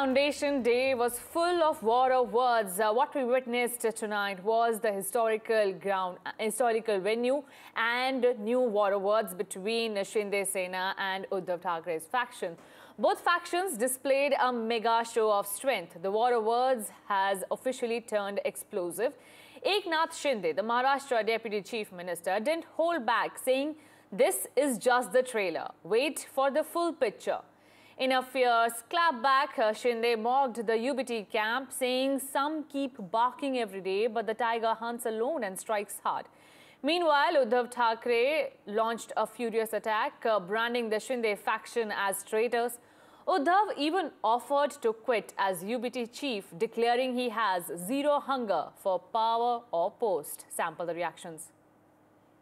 Foundation Day was full of war of words. What we witnessed tonight was the historical venue and new war of words between Shinde Sena and Uddhav Thakere's faction. Both factions displayed a mega show of strength. The war of words has officially turned explosive. Eknath Shinde, the Maharashtra Deputy Chief Minister, didn't hold back, saying, "This is just the trailer. Wait for the full picture." In a fierce clapback, Shinde mocked the UBT camp, saying some keep barking every day, but the tiger hunts alone and strikes hard. Meanwhile, Uddhav Thackeray launched a furious attack, branding the Shinde faction as traitors. Uddhav even offered to quit as UBT chief, declaring he has zero hunger for power or post. Sample the reactions.